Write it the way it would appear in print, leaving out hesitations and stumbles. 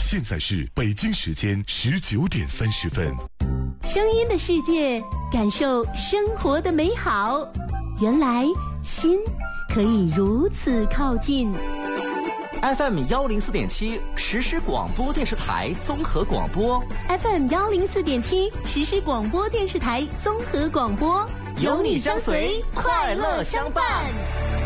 现在是北京时间19:30。 声音的世界，感受生活的美好。原来心可以如此靠近。 FM 104.7实时广播电视台综合广播。 FM 104.7实时广播电视台综合广播， 有你相随，快乐相伴。